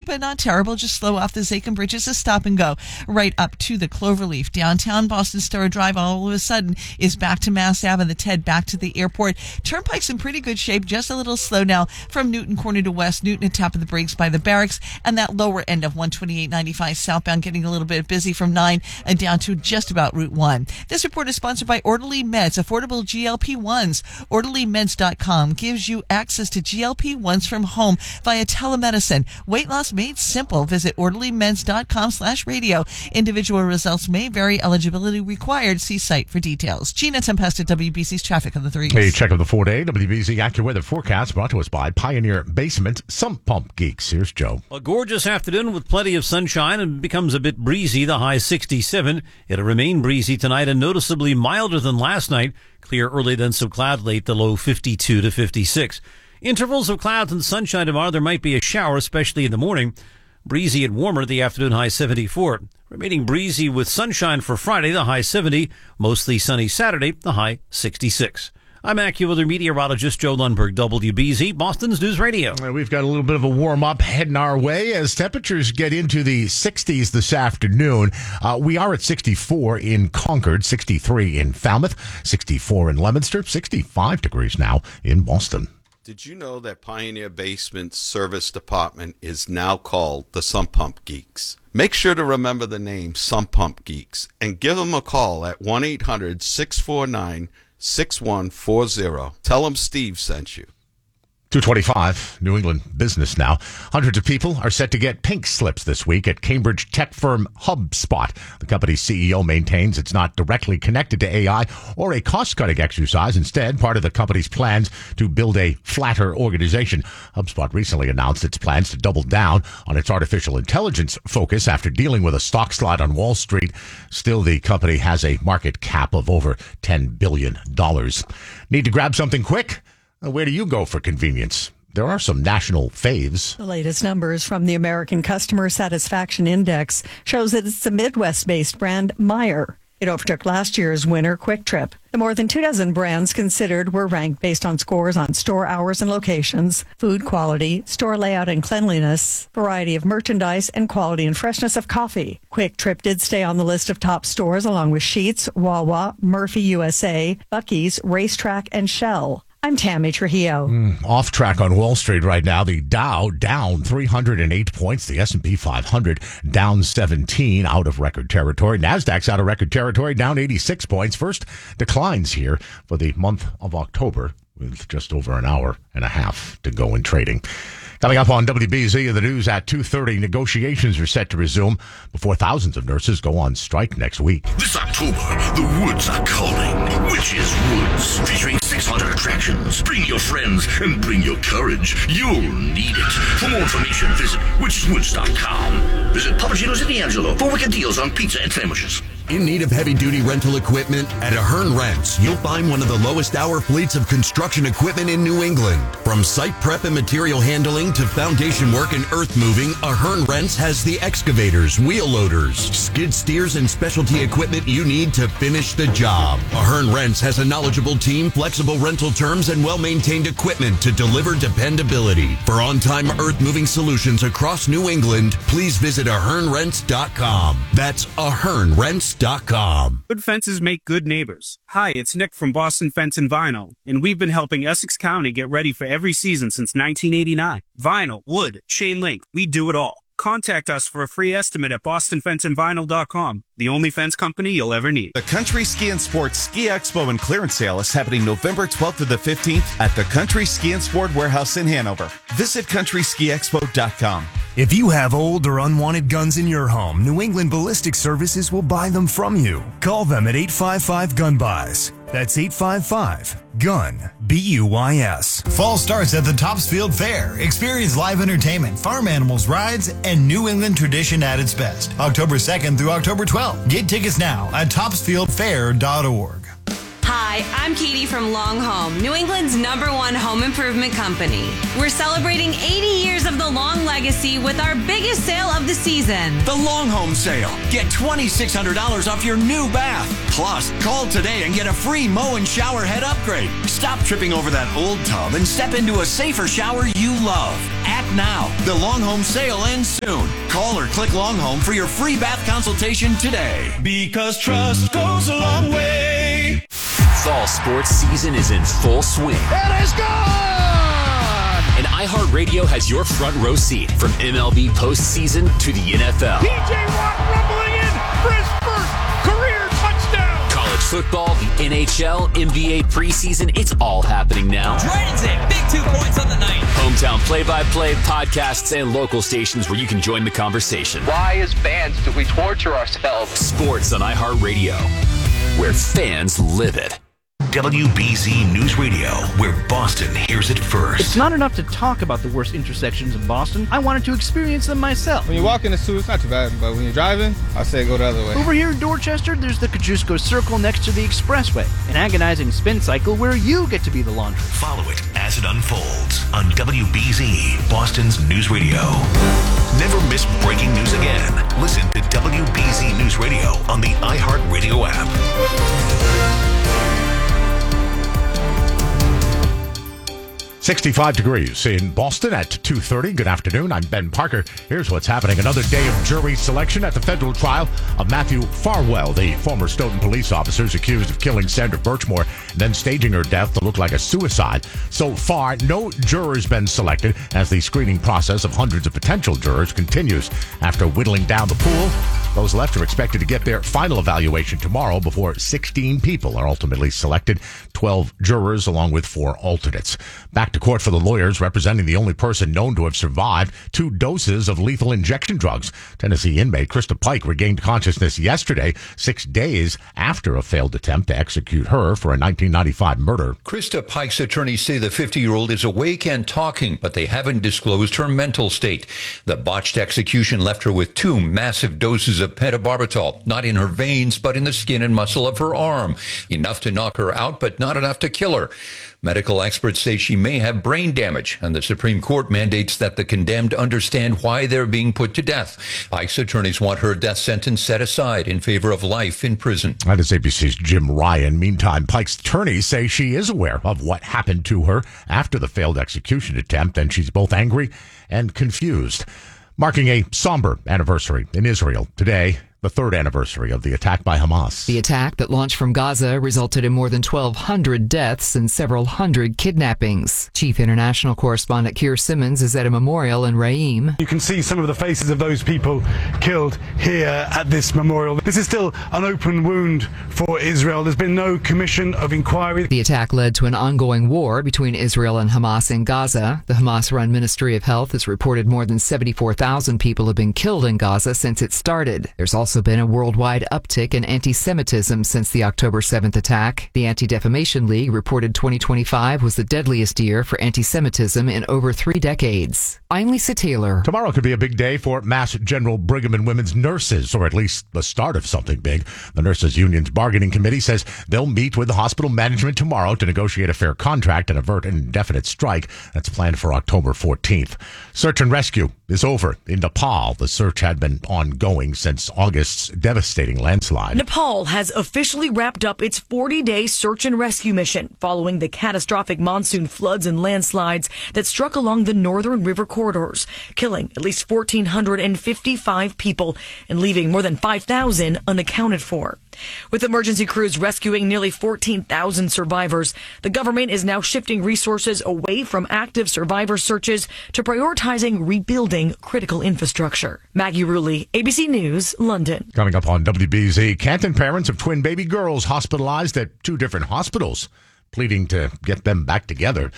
but not terrible. Just slow off the Zachem Bridge as a stop and go right up to the Cloverleaf. Downtown Boston Star Drive all of a sudden is back to Mass Ave and the TED back to the airport. Turnpike's in pretty good shape, just a little slow now from Newton Corner to West Newton at top of the brakes by the barracks, and that lower end of 128.95 southbound getting a little bit busy from 9 and down to just about Route 1. This report is sponsored by Orderly Meds, affordable GLP-1s. OrderlyMeds.com gives you access to GLP-1s from home via telemedicine. Weight loss made simple. Visit OrderlyMeds.com/radio. Individual results may vary. Eligibility required. See site for details. Gina Tempest at WBC's Traffic on the 3s. A check of the 4-day WBC AccuWeather forecast brought to us by Pioneer Basement Sump Pump Geeks. Here's Joe. A gorgeous afternoon with plenty of sunshine and becomes a bit breezy. The high 67. It'll remain breezy tonight and noticeably milder than last night. Clear early, then some cloud late. The low 52 to 56. Intervals of clouds and sunshine tomorrow. There might be a shower, especially in the morning. Breezy and warmer. The afternoon high 74. Remaining breezy with sunshine for Friday. The high 70. Mostly sunny Saturday. The high 66. I'm AccuWeather meteorologist Joe Lundberg, WBZ, Boston's News Radio. We've got a little bit of a warm-up heading our way as temperatures get into the 60s this afternoon. We are at 64 in Concord, 63 in Falmouth, 64 in Leominster, 65 degrees now in Boston. Did you know that Pioneer Basement Service Department is now called the Sump Pump Geeks? Make sure to remember the name Sump Pump Geeks and give them a call at 1-800-649-6140. Tell them Steve sent you. 225, New England business now. Hundreds of people are set to get pink slips this week at Cambridge tech firm HubSpot. The company's CEO maintains it's not directly connected to AI or a cost-cutting exercise. Instead, part of the company's plans to build a flatter organization. HubSpot recently announced its plans to double down on its artificial intelligence focus after dealing with a stock slide on Wall Street. Still, the company has a market cap of over $10 billion. Need to grab something quick? Where do you go for convenience? There are some national faves. The latest numbers from the American Customer Satisfaction Index shows that it's the Midwest-based brand Meijer. It overtook last year's winner, Quick Trip. The more than 24 brands considered were ranked based on scores on store hours and locations, food quality, store layout and cleanliness, variety of merchandise, and quality and freshness of coffee. Quick Trip did stay on the list of top stores along with Sheetz, Wawa, Murphy USA, Buc-ee's, Racetrack, and Shell. I'm Tammy Trujillo. Off track on Wall Street right now. The Dow down 308 points. The S&P 500 down 17, out of record territory. NASDAQ's out of record territory, down 86 points. First declines here for the month of October, with just over an hour and a half to go in trading. Coming up on WBZ, the news at 2:30, negotiations are set to resume before thousands of nurses go on strike next week. This October, the woods are calling. Witches Woods, featuring 600 attractions. Bring your friends and bring your courage. You'll need it. For more information, visit witcheswoods.com. Visit Papagino's in D'Angelo for wicked deals on pizza and sandwiches. In need of heavy-duty rental equipment? At Ahern Rents, you'll find one of the lowest hour fleets of construction equipment in New England. From site prep and material handling to foundation work and earth moving, Ahern Rents has the excavators, wheel loaders, skid steers, and specialty equipment you need to finish the job. Ahern Rents has a knowledgeable team, flexible rental terms, and well-maintained equipment to deliver dependability. For on-time earth-moving solutions across New England, please visit ahernrents.com. That's ahernrents.com. Good fences make good neighbors. Hi, it's Nick from Boston Fence and Vinyl, and we've been helping Essex County get ready for every season since 1989. Vinyl, wood, chain link, we do it all. Contact us for a free estimate at bostonfenceandvinyl.com. The only fence company you'll ever need. The Country Ski and Sports Ski Expo and Clearance Sale is happening November 12th to the 15th at the Country Ski and Sport Warehouse in Hanover. Visit countryskiexpo.com. If you have old or unwanted guns in your home, New England Ballistic Services will buy them from you. Call them at 855-GUN-BUYS. That's 855-GUN, BUYS. Fall starts at the Topsfield Fair. Experience live entertainment, farm animals, rides, and New England tradition at its best. October 2nd through October 12th. Get tickets now at topsfieldfair.org. Hi, I'm Katie from Long Home, New England's #1 home improvement company. We're celebrating 80 years of the Long legacy with our biggest sale of the season. The Long Home Sale. Get $2,600 off your new bath. Plus, call today and get a free mow and shower head upgrade. Stop tripping over that old tub and step into a safer shower you love. Act now. The Long Home Sale ends soon. Call or click Long Home for your free bath consultation today. Because trust goes a long way. Fall sports season is in full swing. It is gone! And iHeartRadio has your front row seat from MLB postseason to the NFL. P.J. Watt rumbling in for his first career touchdown. College football, the NHL, NBA preseason, it's all happening now. Dragons in, big 2 points on the night. Hometown play-by-play, podcasts, and local stations where you can join the conversation. Why, as fans, do we torture ourselves? Sports on iHeartRadio, where fans live it. WBZ News Radio, where Boston hears it first. It's not enough to talk about the worst intersections in Boston. I wanted to experience them myself. When you walk in the zoo, it's not too bad, but when you're driving, I say go the other way. Over here in Dorchester, there's the Kosciuszko Circle next to the Expressway, an agonizing spin cycle where you get to be the laundry. Follow it as it unfolds on WBZ, Boston's News Radio. Never miss breaking news again. Listen to WBZ News Radio on the iHeartRadio app. 65 degrees in Boston at 2:30. Good afternoon. I'm Ben Parker. Here's what's happening. Another day of jury selection at the federal trial of Matthew Farwell, the former Stoughton police officer accused of killing Sandra Birchmore and then staging her death to look like a suicide. So far, no jurors been selected as the screening process of hundreds of potential jurors continues. After whittling down the pool, those left are expected to get their final evaluation tomorrow before 16 people are ultimately selected, 12 jurors along with 4 alternates. Back to court for the lawyers representing the only person known to have survived 2 doses of lethal injection drugs. Tennessee inmate Krista Pike regained consciousness yesterday, 6 days after a failed attempt to execute her for a 1995 murder. Krista Pike's attorneys say the 50-year-old is awake and talking, but they haven't disclosed her mental state. The botched execution left her with 2 massive doses of pentobarbital, not in her veins, but in the skin and muscle of her arm. Enough to knock her out, but not enough to kill her. Medical experts say she may have brain damage, and the Supreme Court mandates that the condemned understand why they're being put to death. Pike's attorneys want her death sentence set aside in favor of life in prison. That is ABC's Jim Ryan. Meantime, Pike's attorneys say she is aware of what happened to her after the failed execution attempt, and she's both angry and confused. Marking a somber anniversary in Israel today, the 3rd anniversary of the attack by Hamas. The attack that launched from Gaza resulted in more than 1,200 deaths and several hundred kidnappings. Chief international correspondent Keir Simmons is at a memorial in Reim. You can see some of the faces of those people killed here at this memorial. This is still an open wound for Israel. There's been no commission of inquiry. The attack led to an ongoing war between Israel and Hamas in Gaza. The Hamas-run Ministry of Health has reported more than 74,000 people have been killed in Gaza since it started. There's also been a worldwide uptick in anti-Semitism since the October 7th attack. The Anti-Defamation League reported 2025 was the deadliest year for anti-Semitism in over 3 decades. I'm Lisa Taylor. Tomorrow could be a big day for Mass General Brigham and Women's nurses, or at least the start of something big. The Nurses Union's bargaining committee says they'll meet with the hospital management tomorrow to negotiate a fair contract and avert an indefinite strike that's planned for October 14th. Search and rescue is over in Nepal. The search had been ongoing since August's devastating landslide. Nepal has officially wrapped up its 40-day search and rescue mission following the catastrophic monsoon floods and landslides that struck along the northern river corridors, killing at least 1,455 people and leaving more than 5,000 unaccounted for. With emergency crews rescuing nearly 14,000 survivors, the government is now shifting resources away from active survivor searches to prioritizing rebuilding critical infrastructure. Maggie Rulli, ABC News, London. Coming up on WBZ, Canton parents of twin baby girls hospitalized at 2 different hospitals pleading to get them back together.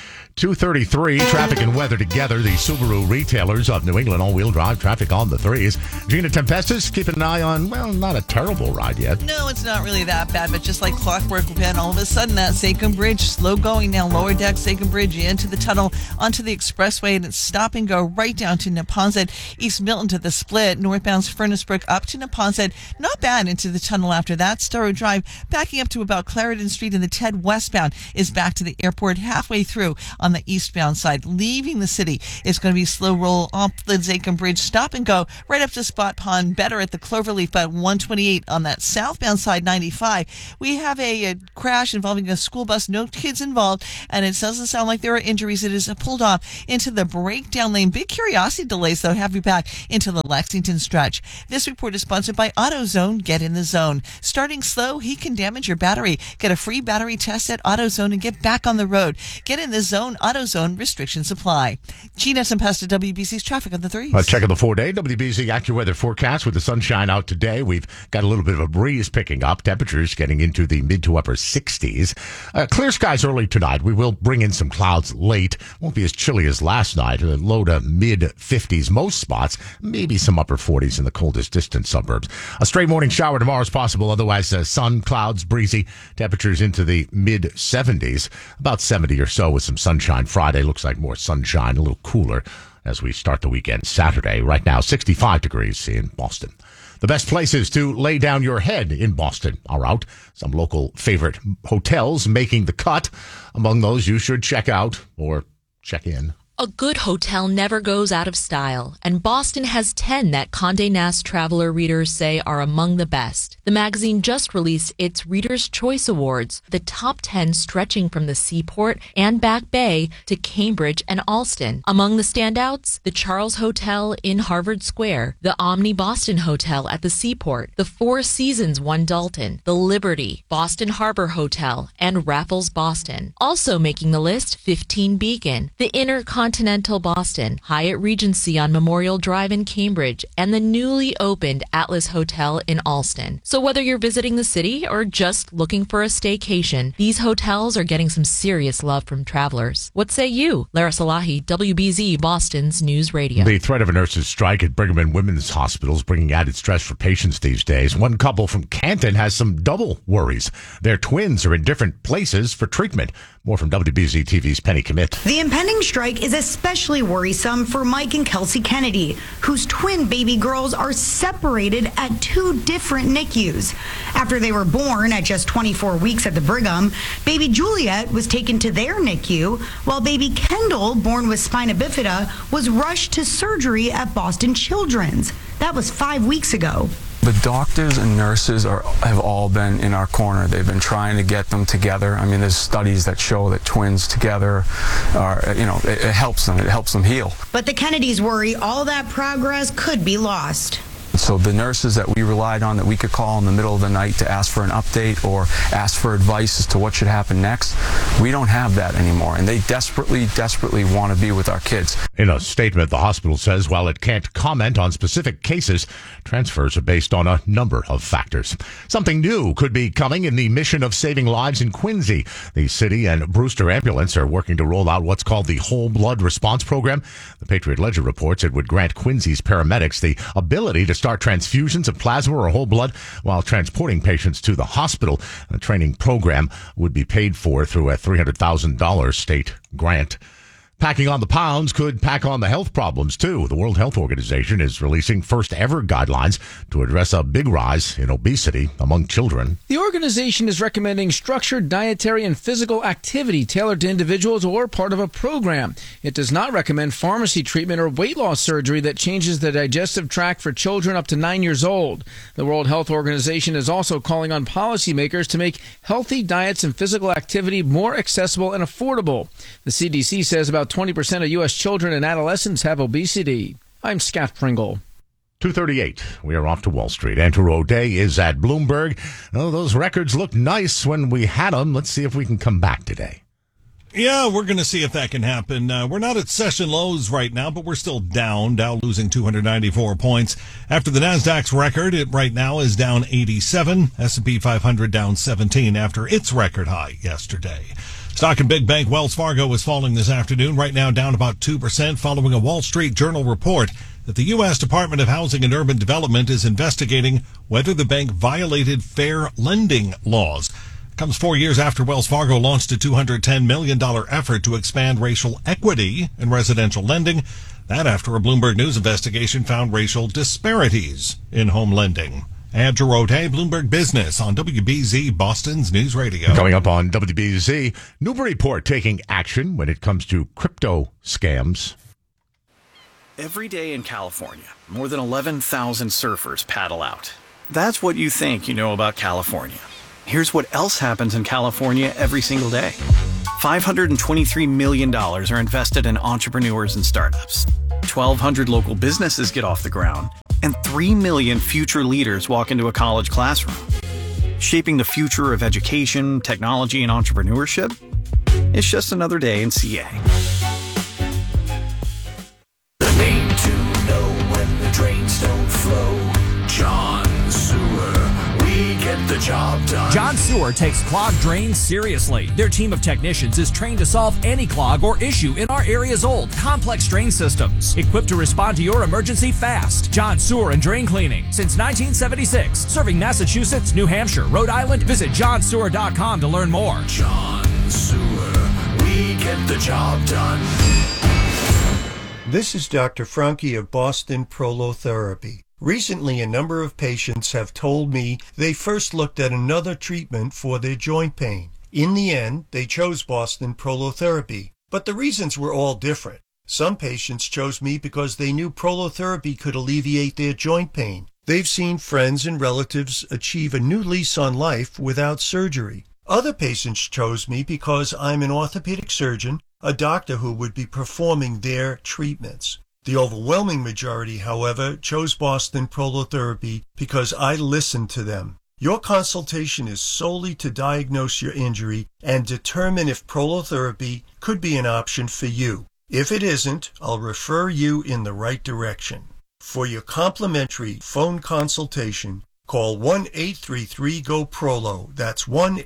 2:33, traffic and weather together. The Subaru retailers of New England all-wheel drive traffic on the 3s. Gina Tempestus, keep an eye on, well, not a terrible ride yet. No, it's not really that bad, but just like clockwork, Ben, all of a sudden that Sachem Bridge, slow going now, lower deck, Sachem Bridge, into the tunnel, onto the expressway, and it's stop and go right down to Neponset, East Milton to the split, northbound Furnace Brook up to Neponset, not bad into the tunnel after that. Storrow Drive backing up to about Clarendon Street, and the Ted westbound is back to the airport halfway through on the eastbound side. Leaving the city, it's going to be slow roll off the Sachem Bridge, stop and go right up to Spot Pond, better at the Cloverleaf, but 128 on that southbound side, 95. We have a crash involving a school bus, no kids involved, and it doesn't sound like there are injuries. It is pulled off into the breakdown lane. Big curiosity delays, though, have you back into the Lexington stretch. This report is sponsored by AutoZone. Get in the zone. Starting slow, he can damage your battery. Get a free battery test at AutoZone and get back on the road. Get in the zone. AutoZone. Restrictions apply. Gina Tempesta, WBC's traffic on the 3s. Checking the 4-day WBC AccuWeather forecast with the sunshine out today. We've got a little bit of a breeze picking up. Temperatures getting into the mid to upper 60s. Clear skies early tonight. We will bring in some clouds late. Won't be as chilly as last night. Low to mid 50s most spots. Maybe some upper 40s in the coldest distant suburbs. A straight morning shower tomorrow is possible. Otherwise, sun, clouds, breezy. Temperatures into the mid 70s. About 70 or so with some sunshine. Friday looks like more sunshine, a little cooler as we start the weekend Saturday. Right now, 65 degrees in Boston. The best places to lay down your head in Boston are out. Some local favorite hotels making the cut. Among those you should check out or check in. A good hotel never goes out of style, and Boston has 10 that Condé Nast Traveler readers say are among the best. The magazine just released its Reader's Choice Awards, the top 10 stretching from the Seaport and Back Bay to Cambridge and Allston. Among the standouts, the Charles Hotel in Harvard Square, the Omni Boston Hotel at the Seaport, the Four Seasons One Dalton, the Liberty, Boston Harbor Hotel, and Raffles Boston. Also making the list, 15 Beacon, the Intercontinental Boston, Hyatt Regency on Memorial Drive in Cambridge, and the newly opened Atlas Hotel in Allston. So whether you're visiting the city or just looking for a staycation, these hotels are getting some serious love from travelers. What say you? Lara Salahi, WBZ Boston's News Radio. The threat of a nurse's strike at Brigham and Women's Hospitals bringing added stress for patients these days. One couple from Canton has some double worries. Their twins are in different places for treatment. More from WBZ TV's Penny Commit. The impending strike is especially worrisome for Mike and Kelsey Kennedy, whose twin baby girls are separated at two different NICUs. After they were born at just 24 weeks at the Brigham, baby Juliet was taken to their NICU, while baby Kendall, born with spina bifida, was rushed to surgery at Boston Children's. That was 5 weeks ago. The doctors and nurses have all been in our corner. They've been trying to get them together. I mean, there's studies that show that twins together are, it helps them. It helps them heal. But the Kennedys worry all that progress could be lost. So the nurses that we relied on that we could call in the middle of the night to ask for an update or ask for advice as to what should happen next, we don't have that anymore. And they desperately want to be with our kids. In a statement, the hospital says while it can't comment on specific cases, transfers are based on a number of factors. Something new could be coming in the mission of saving lives in Quincy. The city and Brewster Ambulance are working to roll out what's called the Whole Blood Response Program. The Patriot Ledger reports it would grant Quincy's paramedics the ability to start transfusions of plasma or whole blood while transporting patients to the hospital. The training program would be paid for through a $300,000 state grant. Packing on the pounds could pack on the health problems, too. The World Health Organization is releasing first-ever guidelines to address a big rise in obesity among children. The organization is recommending structured dietary and physical activity tailored to individuals or part of a program. It does not recommend pharmacy treatment or weight loss surgery that changes the digestive tract for children up to 9 years old. The World Health Organization is also calling on policymakers to make healthy diets and physical activity more accessible and affordable. The CDC says about 20% of U.S. children and adolescents have obesity. I'm Scott Pringle. 2:38. We are off to Wall Street. Andrew O'Day is at Bloomberg. Oh, those records looked nice when we had them. Let's see if we can come back today. Yeah, we're going to see if that can happen. We're not at session lows right now, but we're still down. Dow losing 294 points. After the Nasdaq's record, it right now is down 87. S&P 500 down 17 after its record high yesterday. Stock and big bank Wells Fargo is falling this afternoon, right now down about 2%, following a Wall Street Journal report that the U.S. Department of Housing and Urban Development is investigating whether the bank violated fair lending laws. It comes 4 years after Wells Fargo launched a $210 million effort to expand racial equity in residential lending. That after a Bloomberg News investigation found racial disparities in home lending. Andrew Rote, Bloomberg Business on WBZ, Boston's News Radio. Coming up on WBZ, Newburyport taking action when it comes to crypto scams. Every day in California, more than 11,000 surfers paddle out. That's what you think you know about California. Here's what else happens in California every single day. $523 million are invested in entrepreneurs and startups. 1,200 local businesses get off the ground, and 3 million future leaders walk into a college classroom. Shaping the future of education, technology, and entrepreneurship? It's just another day in CA. The name to know when the drains don't flow. John Sewer. We get the job done. John Sewer takes clogged drains seriously. Their team of technicians is trained to solve any clog or issue in our area's old, complex drain systems. Equipped to respond to your emergency fast. John Sewer and Drain Cleaning. Since 1976. Serving Massachusetts, New Hampshire, Rhode Island. Visit johnsewer.com to learn more. John Sewer. We get the job done. This is Dr. Franke of Boston Prolotherapy. Recently, a number of patients have told me they first looked at another treatment for their joint pain. In the end, they chose Boston Prolotherapy, but the reasons were all different. Some patients chose me because they knew prolotherapy could alleviate their joint pain. They've seen friends and relatives achieve a new lease on life without surgery. Other patients chose me because I'm an orthopedic surgeon, a doctor who would be performing their treatments. The overwhelming majority, however, chose Boston Prolotherapy because I listened to them. Your consultation is solely to diagnose your injury and determine if prolotherapy could be an option for you. If it isn't, I'll refer you in the right direction. For your complimentary phone consultation, call 1-833-GO-PROLO. That's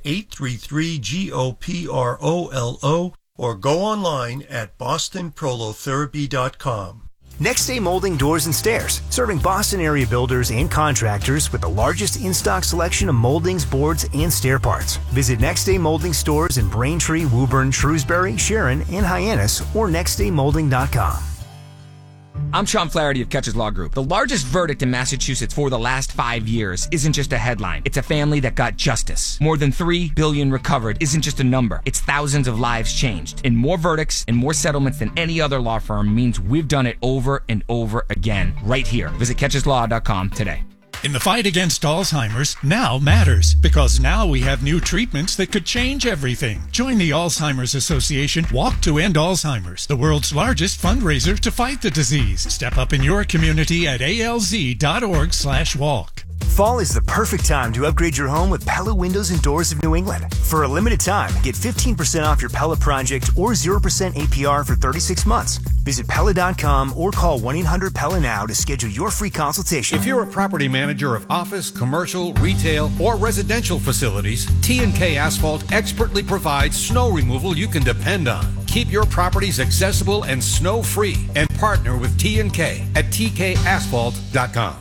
1-833-GOPROLO, or go online at bostonprolotherapy.com. Next Day Molding Doors and Stairs, serving Boston area builders and contractors with the largest in-stock selection of moldings, boards, and stair parts. Visit Next Day Molding stores in Braintree, Woburn, Shrewsbury, Sharon, and Hyannis, or nextdaymolding.com. I'm Sean Flaherty of Catches Law Group. The largest verdict in Massachusetts for the last 5 years isn't just a headline. It's a family that got justice. More than $3 billion recovered isn't just a number. It's thousands of lives changed. And more verdicts and more settlements than any other law firm means we've done it over and over again right here. Visit catcheslaw.com today. In the fight against Alzheimer's, now matters, because now we have new treatments that could change everything. Join the Alzheimer's Association Walk to End Alzheimer's, the world's largest fundraiser to fight the disease. Step up in your community at alz.org/walk. Fall is the perfect time to upgrade your home with Pella Windows and Doors of New England. For a limited time, get 15% off your Pella project or 0% APR for 36 months. Visit Pella.com or call 1-800-PELLA now to schedule your free consultation. If you're a property manager of office, commercial, retail, or residential facilities, T&K Asphalt expertly provides snow removal you can depend on. Keep your properties accessible and snow-free, and partner with T&K at tkasphalt.com.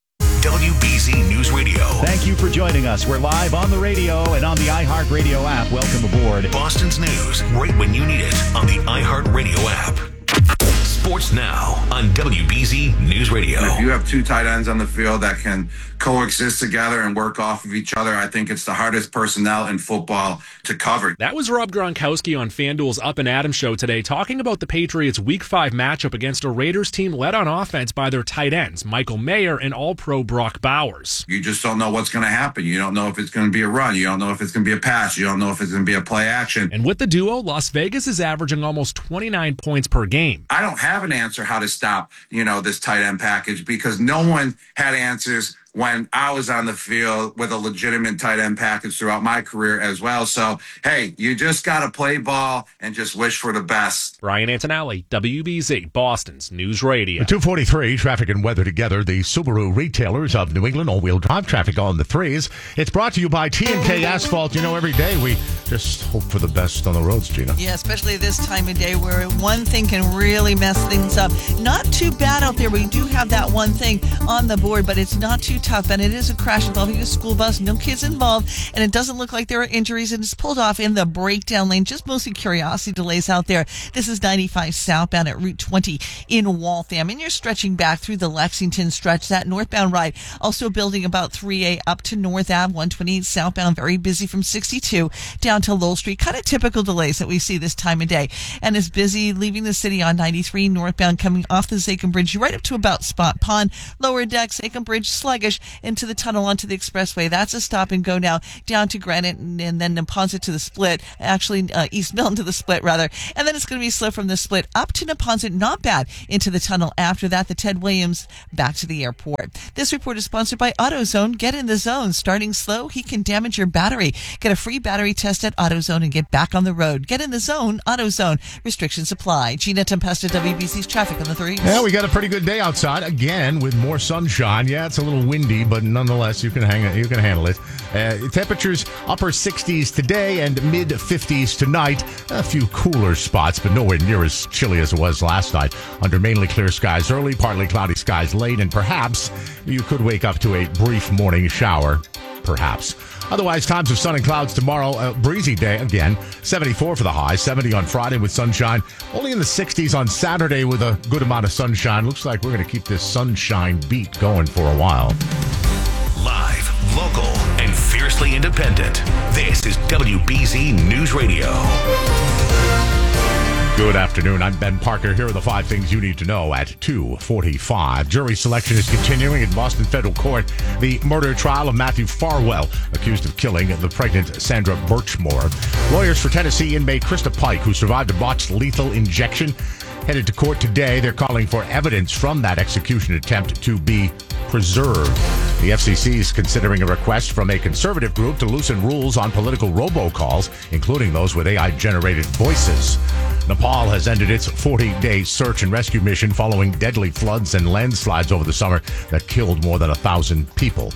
WBZ News Radio. Thank you for joining us. We're live on the radio and on the iHeartRadio app. Welcome aboard. Boston's news, right when you need it, on the iHeartRadio app. Sports Now on WBZ News Radio. If you have two tight ends on the field that can coexist together and work off of each other, I think it's the hardest personnel in football to cover. That was Rob Gronkowski on FanDuel's Up and Adam show today, talking about the Patriots' Week 5 matchup against a Raiders team led on offense by their tight ends, Michael Mayer and All-Pro Brock Bowers. You just don't know what's going to happen. You don't know if it's going to be a run. You don't know if it's going to be a pass. You don't know if it's going to be a play action. And with the duo, Las Vegas is averaging almost 29 points per game. I don't have an answer how to stop, this tight end package, because no one had answers when I was on the field with a legitimate tight end package throughout my career as well. So, hey, you just got to play ball and just wish for the best. Brian Antonelli, WBZ, Boston's News Radio. 2:43, traffic and weather together. The Subaru retailers of New England, all-wheel drive traffic on the threes. It's brought to you by T&K Asphalt. You know, every day we just hope for the best on the roads, Gina. Yeah, especially this time of day where one thing can really mess things up. Not too bad out there. We do have that one thing on the board, but it's not too tough. And it is a crash involving a school bus. No kids involved. And it doesn't look like there are injuries. And it's pulled off in the breakdown lane. Just mostly curiosity delays out there. This is 95 southbound at Route 20 in Waltham. And you're stretching back through the Lexington stretch. That northbound ride also building about 3A up to North Ave. 128 southbound. Very busy from 62 down to Lowell Street. Kind of typical delays that we see this time of day. And is busy leaving the city on 93 northbound coming off the Zachem Bridge right up to about Spot Pond. Lower deck, Zachem Bridge sluggish into the tunnel onto the expressway. That's a stop and go now down to Granite and then Neponset to the split. Actually, East Milton to the split rather. And then it's going to be slow from the split up to Neponset. Not bad into the tunnel. After that, the Ted Williams back to the airport. This report is sponsored by AutoZone. Get in the zone. Starting slow, he can damage your battery. Get a free battery test at AutoZone and get back on the road. Get in the zone. AutoZone. Restrictions apply. Gina Tempesta, WBC's traffic on the threes. Yeah, we got a pretty good day outside again with more sunshine. Yeah, it's a little windy, but nonetheless, you can handle it. Temperatures upper 60s today and mid 50s tonight. A few cooler spots, but nowhere near as chilly as it was last night. Under mainly clear skies early, partly cloudy skies late, and perhaps you could wake up to a brief morning shower. Perhaps. Otherwise, times of sun and clouds tomorrow. A breezy day again. 74 for the high. 70 on Friday with sunshine. Only in the 60s on Saturday with a good amount of sunshine. Looks like we're going to keep this sunshine beat going for a while. Live, local, and fiercely independent. This is WBZ News Radio. Good afternoon. I'm Ben Parker. Here are the 5 things you need to know at 2:45. Jury selection is continuing in Boston Federal Court. The murder trial of Matthew Farwell, accused of killing the pregnant Sandra Birchmore. Lawyers for Tennessee inmate Krista Pike, who survived a botched lethal injection, headed to court today. They're calling for evidence from that execution attempt to be preserved. The FCC is considering a request from a conservative group to loosen rules on political robocalls, including those with AI-generated voices. Nepal has ended its 40-day search and rescue mission following deadly floods and landslides over the summer that killed more than 1,000 people.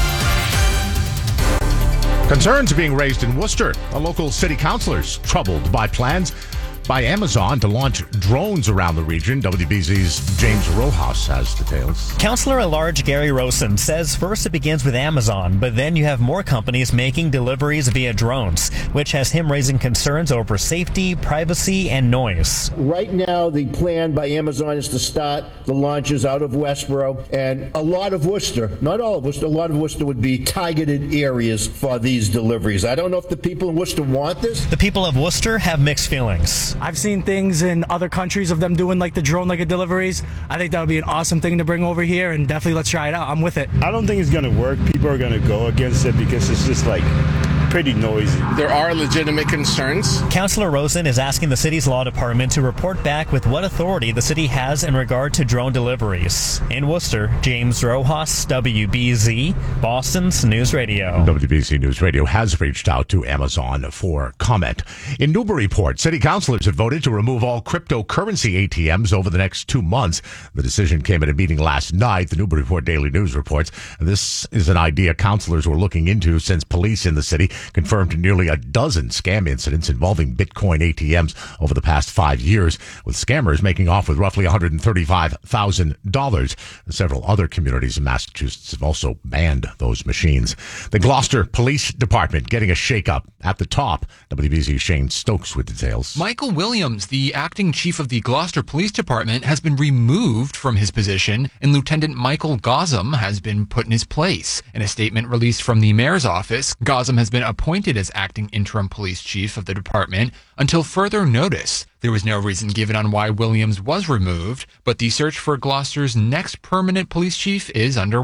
Concerns are being raised in Worcester. A local city councilor is troubled by plans by Amazon to launch drones around the region. WBZ's James Rojas has details. Councilor-at-Large Gary Rosen says first it begins with Amazon, but then you have more companies making deliveries via drones, which has him raising concerns over safety, privacy, and noise. Right now, the plan by Amazon is to start the launches out of Westboro, and a lot of Worcester, not all of Worcester, a lot of Worcester would be targeted areas for these deliveries. I don't know if the people in Worcester want this. The people of Worcester have mixed feelings. I've seen things in other countries of them doing like the drone like deliveries. I think that would be an awesome thing to bring over here, and definitely let's try it out. I'm with it. I don't think it's going to work. People are going to go against it because it's just like pretty noisy. There are legitimate concerns. Councilor Rosen is asking the city's law department to report back with what authority the city has in regard to drone deliveries. In Worcester, James Rojas, WBZ, Boston's News Radio. WBZ News Radio has reached out to Amazon for comment. In Newburyport, city councilors have voted to remove all cryptocurrency ATMs over the next 2 months. The decision came at a meeting last night. The Newburyport Daily News reports this is an idea councilors were looking into since police in the city confirmed nearly a dozen scam incidents involving Bitcoin ATMs over the past 5 years, with scammers making off with roughly $135,000. Several other communities in Massachusetts have also banned those machines. The Gloucester Police Department getting a shakeup at the top. WBZ's Shane Stokes with details. Michael Williams, the acting chief of the Gloucester Police Department, has been removed from his position, and Lieutenant Michael Gossam has been put in his place. In a statement released from the mayor's office, Gossam has been appointed as acting interim police chief of the department until further notice. There was no reason given on why Williams was removed, but the search for Gloucester's next permanent police chief is underway.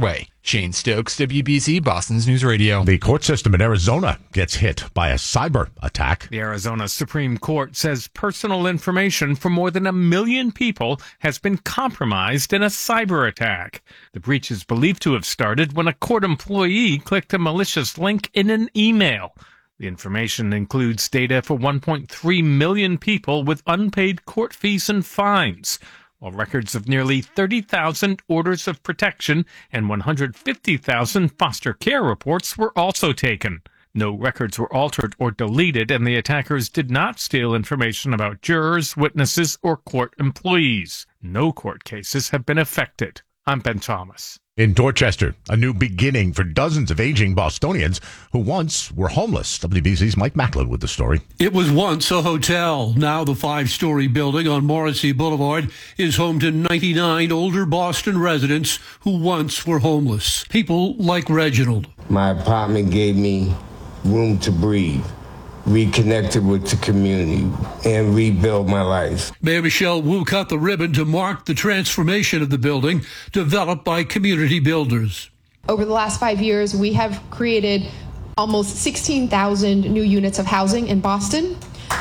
Shane Stokes, WBZ, Boston's News Radio. The court system in Arizona gets hit by a cyber attack. The Arizona Supreme Court says personal information for more than 1 million people has been compromised in a cyber attack. The breach is believed to have started when a court employee clicked a malicious link in an email. The information includes data for 1.3 million people with unpaid court fees and fines, while records of nearly 30,000 orders of protection and 150,000 foster care reports were also taken. No records were altered or deleted, and the attackers did not steal information about jurors, witnesses, or court employees. No court cases have been affected. I'm Ben Thomas. In Dorchester, a new beginning for dozens of aging Bostonians who once were homeless. WBZ's Mike Macklin with the story. It was once a hotel. Now the 5-story building on Morrissey Boulevard is home to 99 older Boston residents who once were homeless. People like Reginald. My apartment gave me room to breathe, reconnected with the community, and rebuild my life. Mayor Michelle Wu cut the ribbon to mark the transformation of the building developed by community builders. Over the last 5 years, we have created almost 16,000 new units of housing in Boston,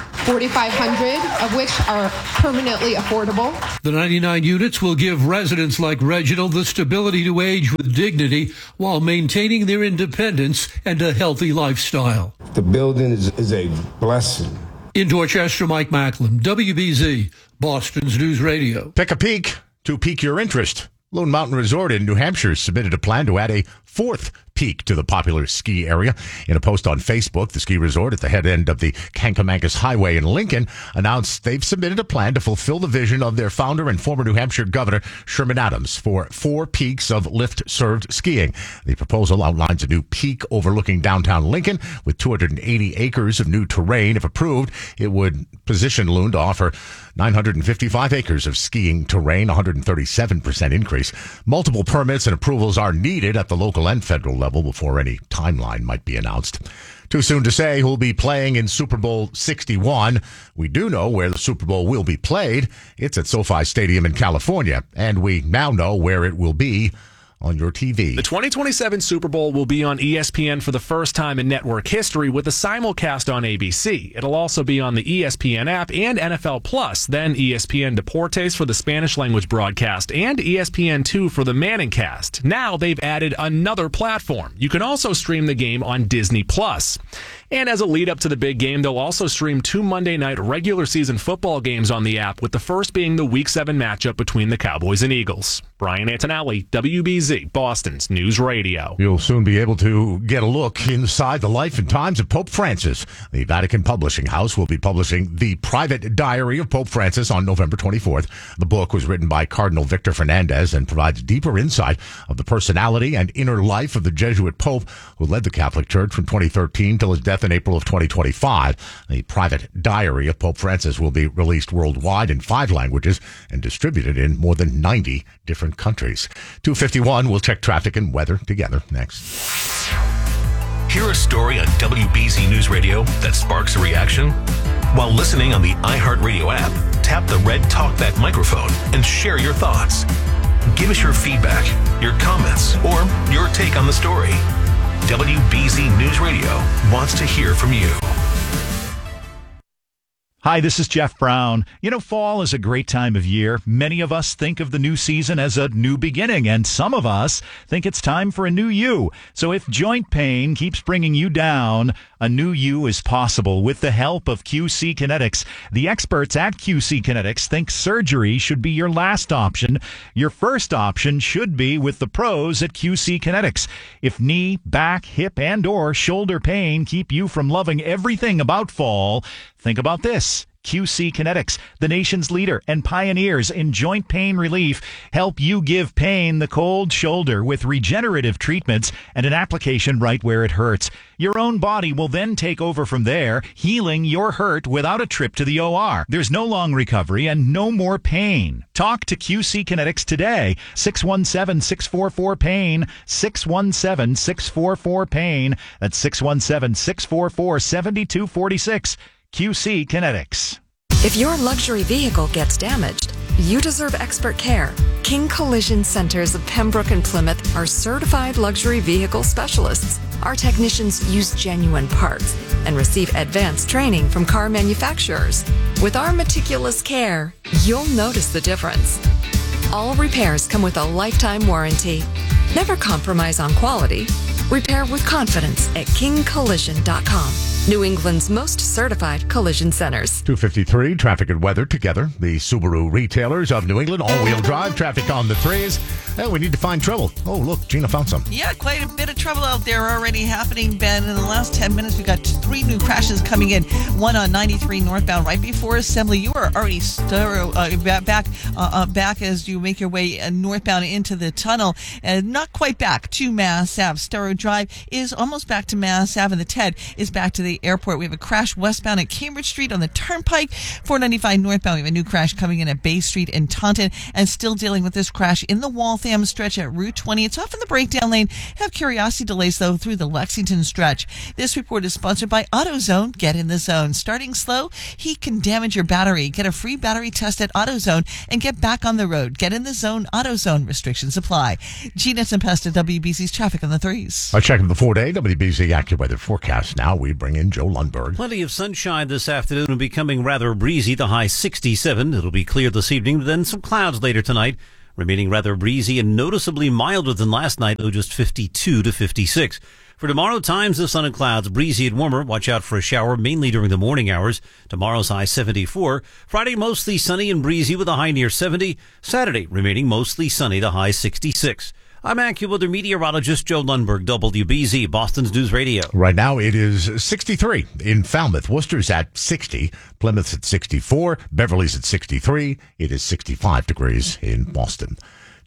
4,500 of which are permanently affordable. The 99 units will give residents like Reginald the stability to age with dignity while maintaining their independence and a healthy lifestyle. The building is a blessing. In Dorchester, Mike Macklin, WBZ, Boston's News Radio. Pick a peak to pique your interest. Lone Mountain Resort in New Hampshire submitted a plan to add a 4th peak to the popular ski area. In a post on Facebook, the ski resort at the head end of the Kankamankas Highway in Lincoln announced they've submitted a plan to fulfill the vision of their founder and former New Hampshire Governor Sherman Adams for 4 peaks of lift-served skiing. The proposal outlines a new peak overlooking downtown Lincoln with 280 acres of new terrain. If approved, it would position Loon to offer 955 acres of skiing terrain, 137% increase. Multiple permits and approvals are needed at the local and federal level before any timeline might be announced. Too soon to say who'll be playing in Super Bowl 61. We do know where the Super Bowl will be played. It's at SoFi Stadium in California, and we now know where it will be on your TV. The 2027 Super Bowl will be on ESPN for the first time in network history with a simulcast on ABC. It'll also be on the ESPN app and NFL Plus, then ESPN Deportes for the Spanish language broadcast, and ESPN2 for the Manning cast. Now they've added another platform. You can also stream the game on Disney Plus. And as a lead up to the big game, they'll also stream 2 Monday night regular season football games on the app, with the first being the Week 7 matchup between the Cowboys and Eagles. Brian Antonelli, WBZ, Boston's News Radio. You'll soon be able to get a look inside the life and times of Pope Francis. The Vatican Publishing House will be publishing The Private Diary of Pope Francis on November 24th. The book was written by Cardinal Victor Fernandez and provides deeper insight of the personality and inner life of the Jesuit Pope who led the Catholic Church from 2013 till his death in April of 2025. The Private Diary of Pope Francis will be released worldwide in 5 languages and distributed in more than 90 different countries. 2:51, we'll check traffic and weather together next. Hear a story on WBZ News Radio that sparks a reaction? While listening on the iHeartRadio app, tap the red TalkBack microphone and share your thoughts. Give us your feedback, your comments, or your take on the story. WBZ News Radio wants to hear from you. Hi, this is Jeff Brown. You know, fall is a great time of year. Many of us think of the new season as a new beginning, and some of us think it's time for a new you. So if joint pain keeps bringing you down, a new you is possible with the help of QC Kinetics. The experts at QC Kinetics think surgery should be your last option. Your first option should be with the pros at QC Kinetics. If knee, back, hip, and or shoulder pain keep you from loving everything about fall, think about this. QC Kinetics, the nation's leader and pioneers in joint pain relief, help you give pain the cold shoulder with regenerative treatments and an application right where it hurts. Your own body will then take over from there, healing your hurt without a trip to the OR. There's no long recovery and no more pain. Talk to QC Kinetics today. 617-644-PAIN, 617-644-PAIN. That's 617-644-7246. QC Kinetics. If your luxury vehicle gets damaged, you deserve expert care. King Collision Centers of Pembroke and Plymouth are certified luxury vehicle specialists. Our technicians use genuine parts and receive advanced training from car manufacturers. With our meticulous care, you'll notice the difference. All repairs come with a lifetime warranty. Never compromise on quality. Repair with confidence at kingcollision.com. New England's most certified collision centers. 2:53, traffic and weather together. The Subaru retailers of New England, all-wheel drive, traffic on the threes. And we need to find trouble. Oh, look, Gina found some. Yeah, quite a bit of trouble out there already happening, Ben. In the last 10 minutes, we've got 3 new crashes coming in. One on 93 northbound right before Assembly. You are already back as you make your way northbound into the tunnel. And not quite back to Mass Ave. Storrow Drive is almost back to Mass Ave, and the TED is back to the airport. We have a crash westbound at Cambridge Street on the Turnpike. 495 northbound. We have a new crash coming in at Bay Street in Taunton, and still dealing with this crash in the Waltham stretch at Route 20. It's off in the breakdown lane. Have curiosity delays, though, through the Lexington stretch. This report is sponsored by AutoZone. Get in the zone. Starting slow, heat can damage your battery. Get a free battery test at AutoZone and get back on the road. Get in the zone. AutoZone. Restrictions apply. Gina Tempesta, WBC's traffic on the threes. I check the 4-day WBC AccuWeather forecast. Now we bring in Joe Lundberg. Plenty of sunshine this afternoon and becoming rather breezy. The high 67. It'll be clear this evening, but then some clouds later tonight. Remaining rather breezy and noticeably milder than last night, though just 52 to 56. For tomorrow, times of sun and clouds, breezy and warmer. Watch out for a shower, mainly during the morning hours. Tomorrow's high 74. Friday, mostly sunny and breezy with a high near 70. Saturday, remaining mostly sunny, the high 66. I'm AccuWeather meteorologist Joe Lundberg, WBZ, Boston's News Radio. Right now it is 63 in Falmouth. Worcester's at 60. Plymouth's at 64. Beverly's at 63. It is 65 degrees in Boston.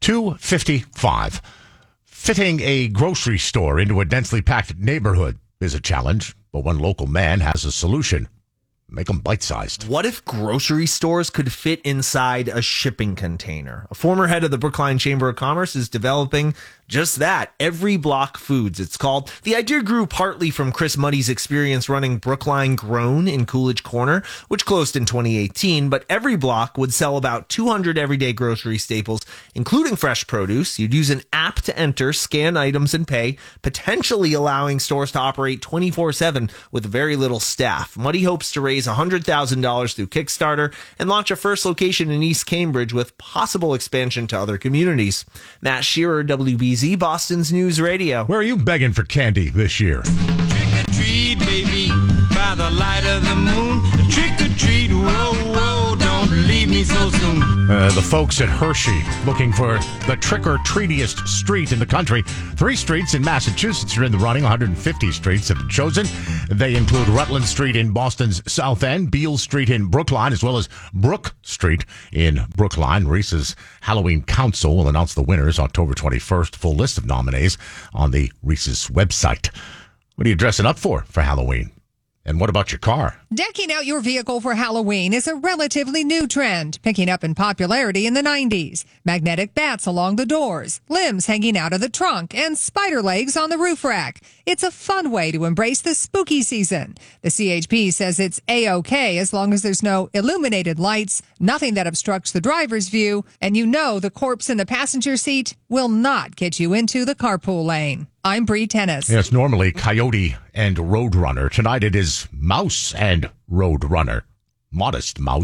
2:55. Fitting a grocery store into a densely packed neighborhood is a challenge, but one local man has a solution. Make them bite-sized. What if grocery stores could fit inside a shipping container? A former head of the Brookline Chamber of Commerce is developing just that. Every Block Foods, it's called. The idea grew partly from Chris Muddy's experience running Brookline Grown in Coolidge Corner, which closed in 2018. But Every Block would sell about 200 everyday grocery staples, including fresh produce. You'd use an app to enter, scan items, and pay, potentially allowing stores to operate 24/7 with very little staff. Muddy hopes to raise $100,000 through Kickstarter and launch a first location in East Cambridge with possible expansion to other communities. Matt Shearer, WBZ, Boston's News Radio. Where are you begging for candy this year? Trick or treat, baby, by the light of the moon. Trick or treat, whoa, whoa, don't leave me so soon. The folks at Hershey looking for the trick-or-treatiest street in the country. 3 streets in Massachusetts are in the running. 150 streets have been chosen. They include Rutland Street in Boston's South End, Beale Street in Brookline, as well as Brook Street in Brookline. Reese's Halloween Council will announce the winners October 21st. Full list of nominees on the Reese's website. What are you dressing up for Halloween? And what about your car? Decking out your vehicle for Halloween is a relatively new trend, picking up in popularity in the 90s. Magnetic bats along the doors, limbs hanging out of the trunk, and spider legs on the roof rack. It's a fun way to embrace the spooky season. The CHP says it's A-OK as long as there's no illuminated lights, nothing that obstructs the driver's view, and you know the corpse in the passenger seat will not get you into the carpool lane. I'm Bree Tennis. Yes, normally Coyote and Roadrunner. Tonight it is Mouse and Roadrunner. Modest Mouse.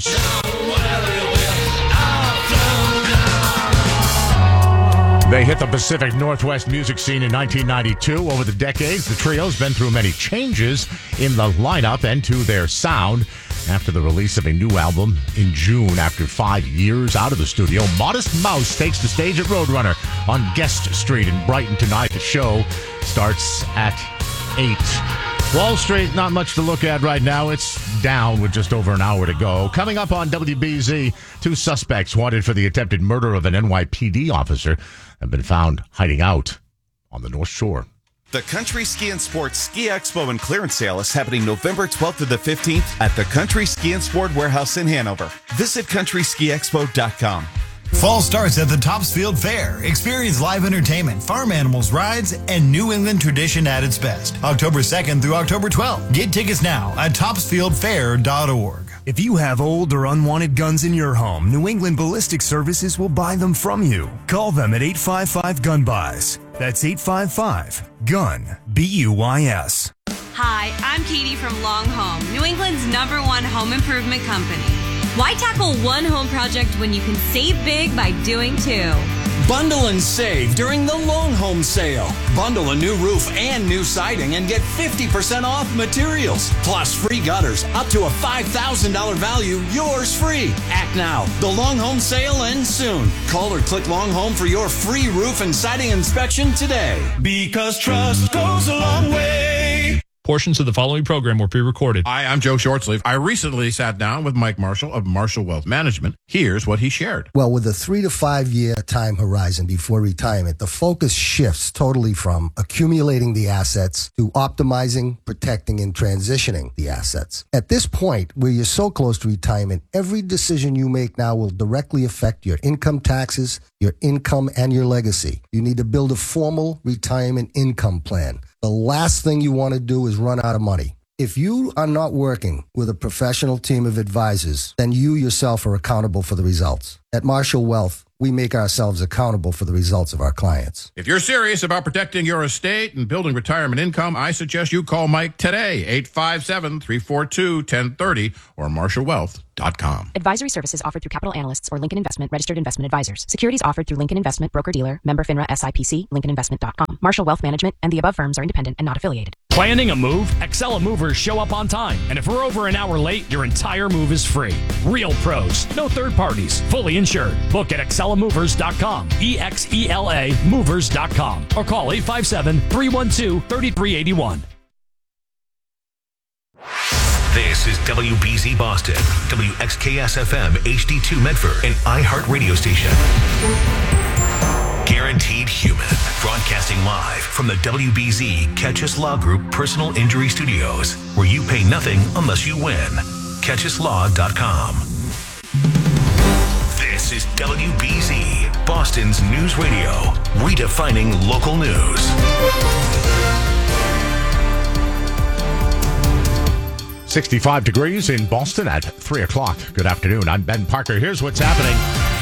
They hit the Pacific Northwest music scene in 1992. Over the decades, the trio's been through many changes in the lineup and to their sound. After the release of a new album in June, after 5 years out of the studio, Modest Mouse takes the stage at Roadrunner on Guest Street in Brighton tonight. The show starts at 8. Wall Street, not much to look at right now. It's down with just over an hour to go. Coming up on WBZ, 2 suspects wanted for the attempted murder of an NYPD officer have been found hiding out on the North Shore. The Country Ski and Sport Ski Expo and Clearance Sale is happening November 12th to the 15th at the Country Ski and Sport Warehouse in Hanover. Visit countryskiexpo.com. Fall starts at the Topsfield Fair. Experience live entertainment, farm animals, rides, and New England tradition at its best. October 2nd through October 12th. Get tickets now at topsfieldfair.org. If you have old or unwanted guns in your home, New England Ballistic Services will buy them from you. Call them at 855-GUN-BUYS. That's 855-GUN, BUYS. Hi, I'm Katie from Long Home, New England's #1 home improvement company. Why tackle one home project when you can save big by doing two? Bundle and save during the Long Home Sale. Bundle a new roof and new siding and get 50% off materials. Plus free gutters up to a $5,000 value, yours free. Act now. The Long Home Sale ends soon. Call or click Long Home for your free roof and siding inspection today. Because trust goes a long way. Portions of the following program were pre-recorded. Hi, I'm Joe Shortsleeve. I recently sat down with Mike Marshall of Marshall Wealth Management. Here's what he shared. Well, with a 3 to 5 year time horizon before retirement, the focus shifts totally from accumulating the assets to optimizing, protecting, and transitioning the assets. At this point, where you're so close to retirement, every decision you make now will directly affect your income taxes, your income, and your legacy. You need to build a formal retirement income plan. The last thing you want to do is run out of money. If you are not working with a professional team of advisors, then you yourself are accountable for the results. At Marshall Wealth, we make ourselves accountable for the results of our clients. If you're serious about protecting your estate and building retirement income, I suggest you call Mike today, 857-342-1030 or marshallwealth.com. Advisory services offered through Capital Analysts or Lincoln Investment Registered Investment Advisors. Securities offered through Lincoln Investment Broker-Dealer, member FINRA SIPC, LincolnInvestment.com. Marshall Wealth Management and the above firms are independent and not affiliated. Planning a move? Excella Movers show up on time. And if we're over an hour late, your entire move is free. Real pros. No third parties. Fully insured. Book at ExcellaMovers.com. EXELA Movers.com. Or call 857-312-3381. This is WBZ Boston, WXKS-FM HD2 Medford, an iHeart radio station. Guaranteed Human, broadcasting live from the WBZ Catchus Law Group Personal Injury Studios, where you pay nothing unless you win. CatchusLaw.com. This is WBZ, Boston's news radio, redefining local news. 65 degrees in Boston at 3 o'clock. Good afternoon. I'm Ben Parker. Here's what's happening.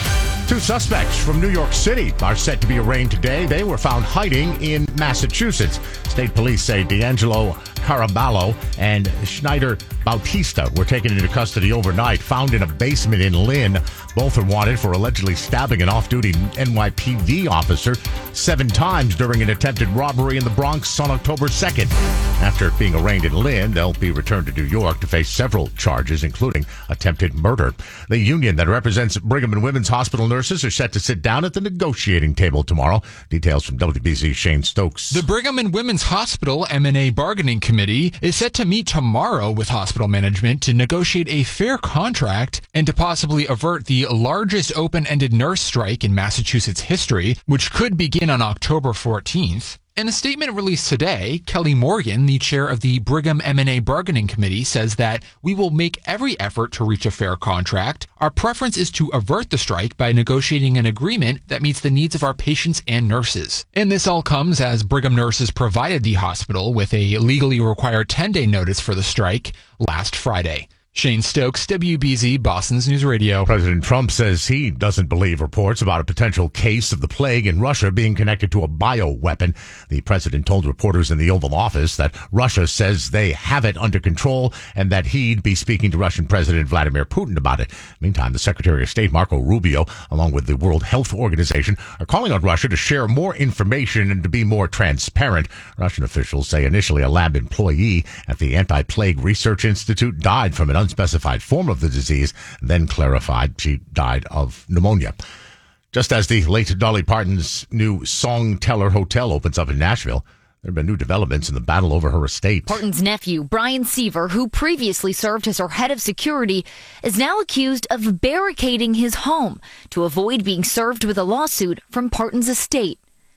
2 suspects from New York City are set to be arraigned today. They were found hiding in Massachusetts. State police say D'Angelo Caraballo and Schneider Bautista were taken into custody overnight, found in a basement in Lynn. Both are wanted for allegedly stabbing an off-duty NYPD officer 7 times during an attempted robbery in the Bronx on October 2nd. After being arraigned in Lynn, they'll be returned to New York to face several charges, including attempted murder. The union that represents Brigham and Women's Hospital nurses are set to sit down at the negotiating table tomorrow. Details from WBZ's Shane Stokes. The Brigham and Women's Hospital M&A Bargaining Committee is set to meet tomorrow with hospital management to negotiate a fair contract and to possibly avert the largest open-ended nurse strike in Massachusetts history, which could begin on October 14th. In a statement released today, Kelly Morgan, the chair of the Brigham M&A Bargaining Committee, says that we will make every effort to reach a fair contract. Our preference is to avert the strike by negotiating an agreement that meets the needs of our patients and nurses. And this all comes as Brigham nurses provided the hospital with a legally required 10-day notice for the strike last Friday. Shane Stokes, WBZ, Boston's News Radio. President Trump says he doesn't believe reports about a potential case of the plague in Russia being connected to a bioweapon. The president told reporters in the Oval Office that Russia says they have it under control and that he'd be speaking to Russian President Vladimir Putin about it. Meantime, the Secretary of State, Marco Rubio, along with the World Health Organization, are calling on Russia to share more information and to be more transparent. Russian officials say initially a lab employee at the Anti-Plague Research Institute died from an unspecified form of the disease, then clarified she died of pneumonia. Just as the late Dolly Parton's new Songteller Hotel opens up in Nashville, there have been new developments in the battle over her estate. Parton's nephew, Brian Seaver, who previously served as her head of security, is now accused of barricading his home to avoid being served with a lawsuit from Parton's estate.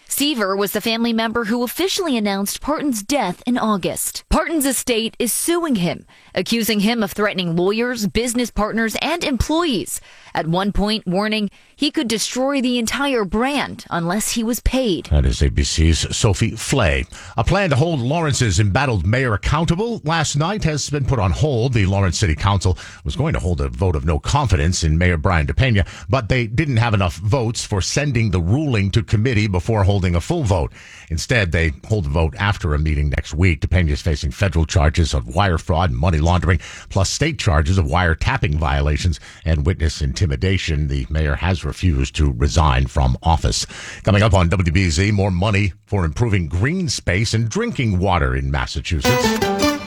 Seaver was the family member who officially announced Parton's death in August. Parton's estate is suing him, accusing him of threatening lawyers, business partners, and employees. At one point, warning he could destroy the entire brand unless he was paid. That is ABC's Sophie Flay. A plan to hold Lawrence's embattled mayor accountable last night has been put on hold. The Lawrence City Council was going to hold a vote of no confidence in Mayor Brian DePena, but they didn't have enough votes for sending the ruling to committee before holding a full vote. Instead, they hold the vote after a meeting next week. DePena is facing federal charges of wire fraud and money laundering, plus state charges of wiretapping violations and witness intimidation. The mayor has refused to resign from office. Coming up on WBZ, more money for improving green space and drinking water in Massachusetts.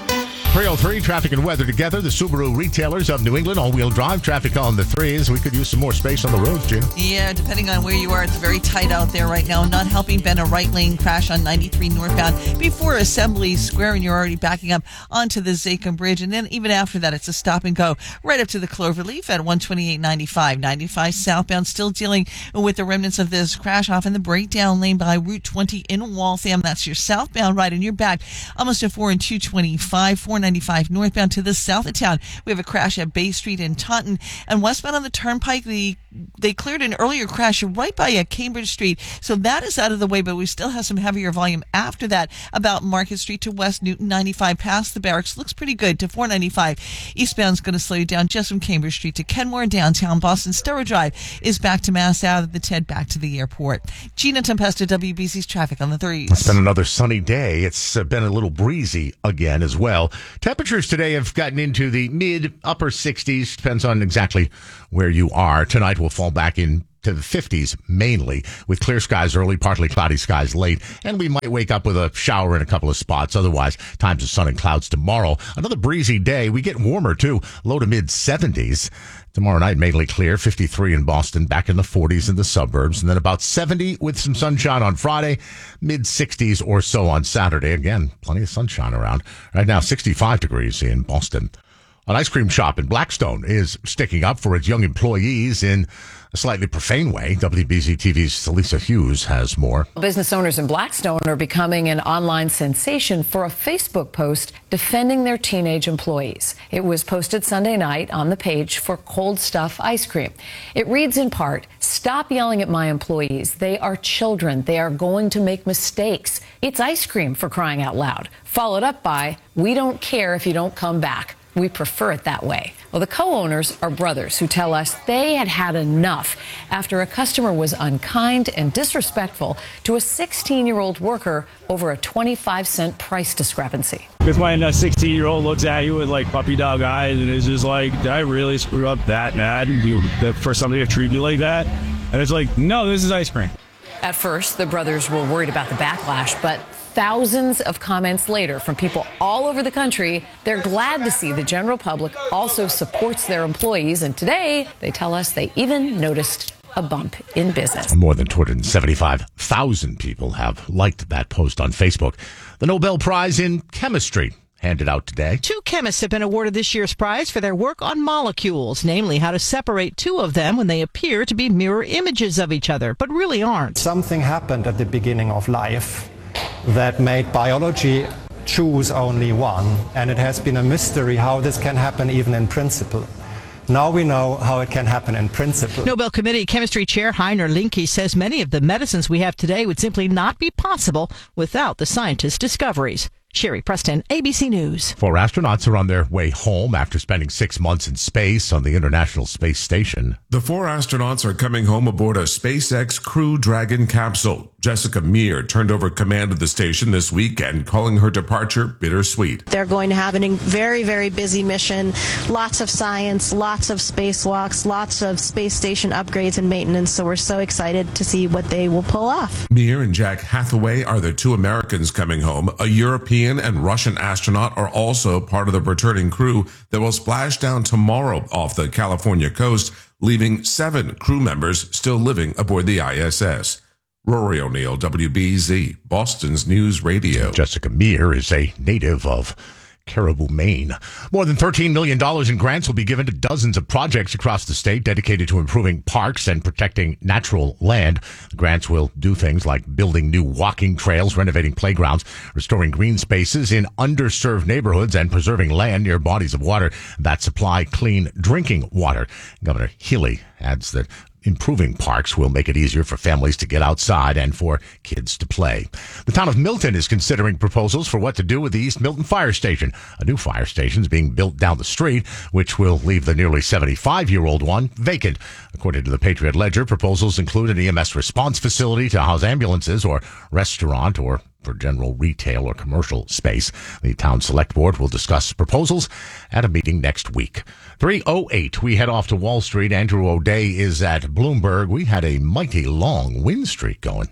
303, traffic and weather together. The Subaru retailers of New England, all-wheel drive, traffic on the threes. We could use some more space on the roads, Gina. Yeah, depending on where you are, it's very tight out there right now. Not helping Ben, a right lane crash on 93 northbound before Assembly Square, and you're already backing up onto the Zachem Bridge. And then even after that, it's a stop and go right up to the Cloverleaf at 128.95. 95 southbound, still dealing with the remnants of this crash off in the breakdown lane by Route 20 in Waltham. That's your southbound ride, and you're back almost at 4 and 225, 495 northbound to the south of town. We have a crash at Bay Street in Taunton, and westbound on the Turnpike, they cleared an earlier crash right by Cambridge Street, so that is out of the way, but we still have some heavier volume after that about Market Street to West Newton. 95 past the barracks looks pretty good to 495. Eastbound's going to slow you down just from Cambridge Street to Kenmore downtown. Boston Star Drive is back to Mass out of the TED back to the airport. Gina Tempesta, WBC's traffic on the threes. It's been another sunny day. It's been a little breezy again as well. Temperatures today have gotten into the mid-upper 60s. Depends on exactly where you are. Tonight we'll fall back into the 50s mainly, with clear skies early, partly cloudy skies late, and we might wake up with a shower in a couple of spots. Otherwise, times of sun and clouds tomorrow. Another breezy day. We get warmer too, low to mid-70s. Tomorrow night, mainly clear, 53 in Boston, back in the 40s in the suburbs, and then about 70 with some sunshine on Friday, mid-60s or so on Saturday. Again, plenty of sunshine around. Right now, 65 degrees in Boston. An ice cream shop in Blackstone is sticking up for its young employees in a slightly profane way. WBZ TV's Lisa Hughes has more. Business owners in Blackstone are becoming an online sensation for a Facebook post defending their teenage employees. It was posted Sunday night on the page for Cold Stuff Ice Cream. It reads in part, "Stop yelling at my employees. They are children. They are going to make mistakes. It's ice cream, for crying out loud." Followed up by, "We don't care if you don't come back. We prefer it that way." Well, the co-owners are brothers who tell us they had had enough after a customer was unkind and disrespectful to a 16-year-old worker over a 25-cent price discrepancy. Because when a 16-year-old looks at you with like puppy dog eyes and is just like, did I really screw up that bad for somebody to treat me like that? And it's like, no, this is ice cream. At first, the brothers were worried about the backlash, but thousands of comments later from people all over the country, they're glad to see the general public also supports their employees. And today, they tell us they even noticed a bump in business. More than 275,000 people have liked that post on Facebook. The Nobel Prize in Chemistry handed out today. 2 chemists have been awarded this year's prize for their work on molecules, namely how to separate 2 of them when they appear to be mirror images of each other, but really aren't. Something happened at the beginning of life that made biology choose only one, and it has been a mystery how this can happen even in principle. Now we know how it can happen in principle. Nobel Committee Chemistry Chair Heiner Linke says many of the medicines we have today would simply not be possible without the scientists' discoveries. Sherry Preston, ABC News. 4 astronauts are on their way home after spending 6 months in space on the International Space Station. The 4 astronauts are coming home aboard a SpaceX Crew Dragon capsule. Jessica Meir turned over command of the station this weekend, calling her departure bittersweet. They're going to have a very, very busy mission. Lots of science, lots of spacewalks, lots of space station upgrades and maintenance. So we're so excited to see what they will pull off. Meir and Jack Hathaway are the 2 Americans coming home. A European and Russian astronaut are also part of the returning crew that will splash down tomorrow off the California coast, leaving 7 crew members still living aboard the ISS. Rory O'Neill, WBZ, Boston's News Radio. Jessica Meir is a native of Caribou, Maine. More than $13 million in grants will be given to dozens of projects across the state dedicated to improving parks and protecting natural land. The grants will do things like building new walking trails, renovating playgrounds, restoring green spaces in underserved neighborhoods, and preserving land near bodies of water that supply clean drinking water. Governor Healy adds that improving parks will make it easier for families to get outside and for kids to play. The town of Milton is considering proposals for what to do with the East Milton Fire Station. A new fire station is being built down the street, which will leave the nearly 75-year-old one vacant. According to the Patriot Ledger, proposals include an EMS response facility to house ambulances or restaurant or for general retail or commercial space. The town select board will discuss proposals at a meeting next week. 3:08. We head off to Wall Street. Andrew O'Day is at Bloomberg. We had a mighty long win streak going.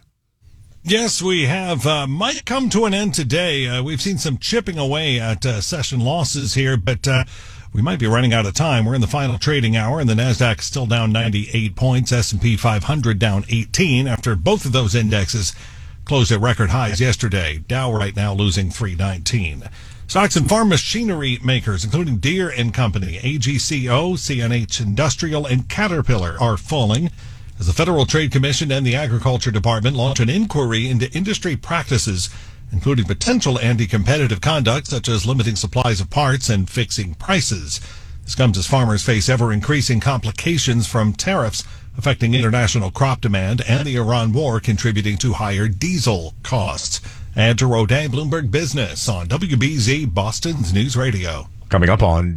Yes, we have. Might come to an end today. We've seen some chipping away at session losses here, but we might be running out of time. We're in the final trading hour, and the NASDAQ is still down 98 points. S&P 500 down 18 after both of those indexes closed at record highs yesterday. Dow right now losing 319. Stocks and farm machinery makers, including Deere & Company, AGCO, CNH Industrial, and Caterpillar are falling as the Federal Trade Commission and the Agriculture Department launch an inquiry into industry practices, including potential anti-competitive conduct such as limiting supplies of parts and fixing prices. This comes as farmers face ever-increasing complications from tariffs affecting international crop demand and the Iran war contributing to higher diesel costs. Andrew O'Day, Bloomberg Business on WBZ, Boston's News Radio. Coming up on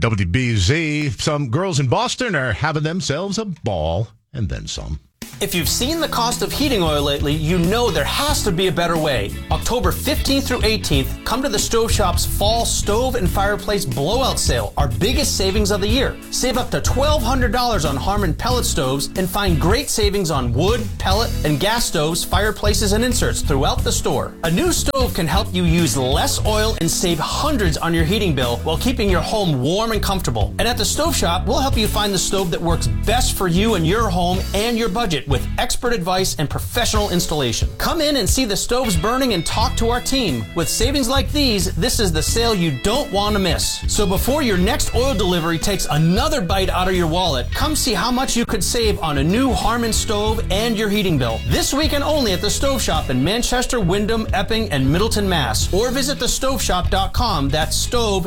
WBZ, some girls in Boston are having themselves a ball and then some. If you've seen the cost of heating oil lately, you know there has to be a better way. October 15th through 18th, come to the Stove Shop's Fall Stove and Fireplace Blowout Sale, our biggest savings of the year. Save up to $1,200 on Harmon pellet stoves and find great savings on wood, pellet, and gas stoves, fireplaces, and inserts throughout the store. A new stove can help you use less oil and save hundreds on your heating bill while keeping your home warm and comfortable. And at the Stove Shop, we'll help you find the stove that works best for you and your home and your budget with expert advice and professional installation. Come in and see the stoves burning and talk to our team. With savings like these, this is the sale you don't want to miss. So before your next oil delivery takes another bite out of your wallet, come see how much you could save on a new Harmon stove and your heating bill. This weekend only at the Stove Shop in Manchester, Wyndham, Epping, and Middleton, Mass. Or visit thestoveshop.com. That's stove,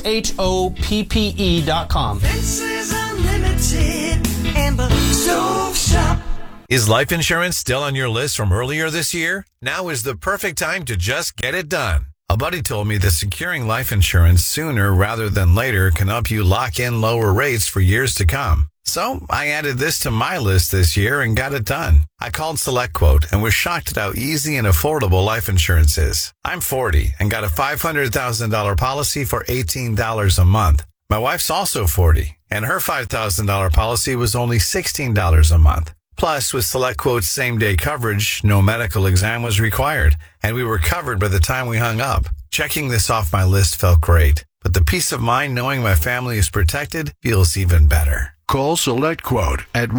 SHOPPE.com. Fences Unlimited and the Stove Shop. Is life insurance still on your list from earlier this year? Now is the perfect time to just get it done. A buddy told me that securing life insurance sooner rather than later can help you lock in lower rates for years to come. So I added this to my list this year and got it done. I called SelectQuote and was shocked at how easy and affordable life insurance is. I'm 40 and got a $500,000 policy for $18 a month. My wife's also 40 and her $5,000 policy was only $16 a month. Plus, with SelectQuote's same-day coverage, no medical exam was required, and we were covered by the time we hung up. Checking this off my list felt great, but the peace of mind knowing my family is protected feels even better. Call SelectQuote at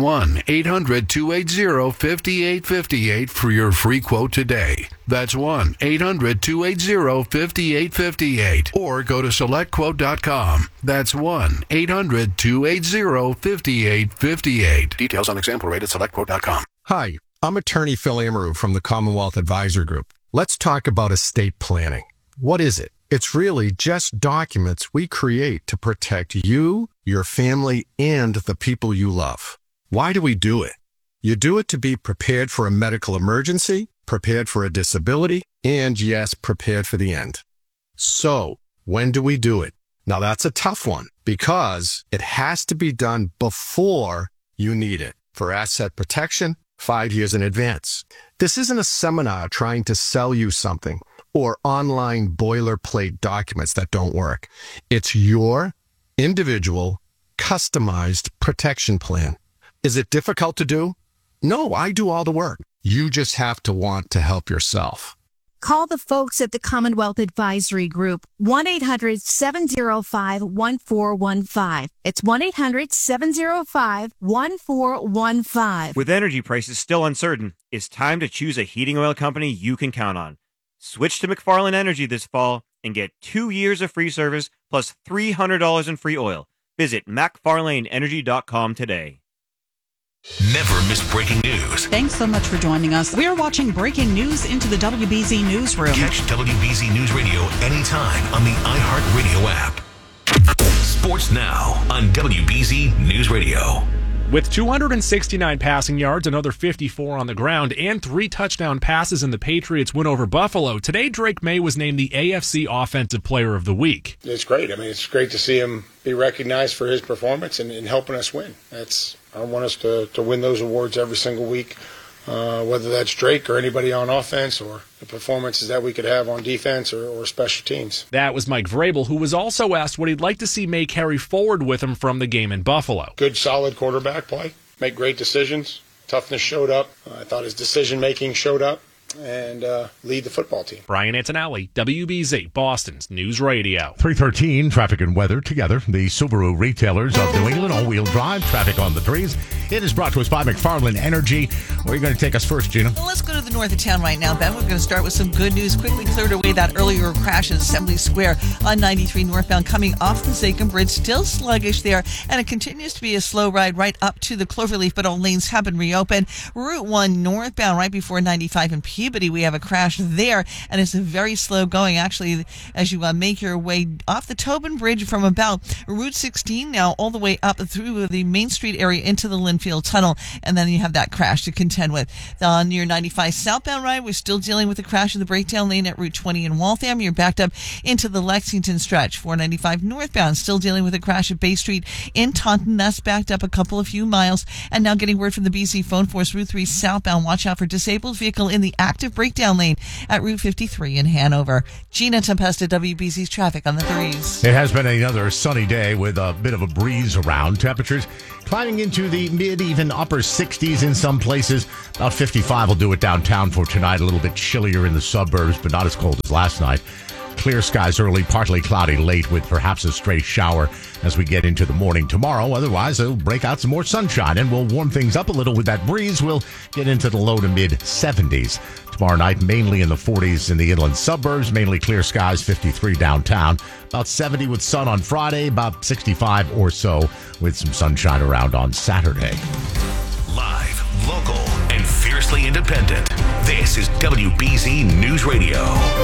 1-800-280-5858 for your free quote today. That's 1-800-280-5858. Or go to SelectQuote.com. That's 1-800-280-5858. Details on example rate at SelectQuote.com. Hi, I'm attorney Phil Amaru from the Commonwealth Advisor Group. Let's talk about estate planning. What is it? It's really just documents we create to protect you, your family, and the people you love. Why do we do it? You do it to be prepared for a medical emergency, prepared for a disability, and yes, prepared for the end. So, when do we do it? Now that's a tough one because it has to be done before you need it. For asset protection, 5 years in advance. This isn't a seminar trying to sell you something or online boilerplate documents that don't work. It's your individual, customized protection plan. Is it difficult to do? No, I do all the work. You just have to want to help yourself. Call the folks at the Commonwealth Advisory Group, 1-800-705-1415. It's 1-800-705-1415. With energy prices still uncertain, it's time to choose a heating oil company you can count on. Switch to McFarland Energy this fall and get 2 years of free service plus $300 in free oil. Visit McFarlaneEnergy.com today. Never miss breaking news. Thanks so much for joining us. We're watching breaking news into the WBZ Newsroom. Catch WBZ News Radio anytime on the iHeartRadio app. Sports Now on WBZ News Radio. With 269 passing yards, another 54 on the ground, and 3 touchdown passes in the Patriots' win over Buffalo, today Drake May was named the AFC Offensive Player of the Week. It's great. I mean, it's great to see him be recognized for his performance and helping us win. I want us to win those awards every single week, whether that's Drake or anybody on offense or the performances that we could have on defense or special teams. That was Mike Vrabel, who was also asked what he'd like to see May carry forward with him from the game in Buffalo. Good, solid quarterback play, make great decisions. Toughness showed up. I thought his decision-making showed up. And lead the football team. Brian Antonelli, WBZ, Boston's News Radio. 3:13, traffic and weather together. The Subaru retailers of New England, all-wheel drive, traffic on the trees. It is brought to us by McFarland Energy. Where are you going to take us first, Gina? Well, let's go to the north of town right now, Ben. We're going to start with some good news. Quickly cleared away that earlier crash at Assembly Square on 93 northbound coming off the Zachem Bridge. Still sluggish there, and it continues to be a slow ride right up to the Cloverleaf, but all lanes have been reopened. Route 1 northbound right before 95 and Peabody, we have a crash there, and it's very slow going, actually, as you make your way off the Tobin Bridge from about Route 16 now all the way up through the Main Street area into the Linfield Tunnel, and then you have that crash to contend with. Near 95 southbound ride, we're still dealing with the crash in the breakdown lane at Route 20 in Waltham. You're backed up into the Lexington stretch. 495 northbound, still dealing with a crash at Bay Street in Taunton. That's backed up a few miles, and now getting word from the BC Phone Force, Route 3 southbound, watch out for disabled vehicle in the active breakdown lane at Route 53 in Hanover. Gina Tempesta, WBZ's traffic on the threes. It has been another sunny day with a bit of a breeze around. Temperatures climbing into the mid, even upper 60s in some places. About 55 will do it downtown for tonight. A little bit chillier in the suburbs, but not as cold as last night. Clear skies early, partly cloudy late with perhaps a stray shower as we get into the morning tomorrow. Otherwise, it'll break out some more sunshine and we'll warm things up a little with that breeze. We'll get into the low to mid 70s. Tomorrow night, mainly in the 40s in the inland suburbs, mainly clear skies, 53 downtown. About 70 with sun on Friday, about 65 or so with some sunshine around on Saturday. Live, local, and fiercely independent. This is WBZ News Radio.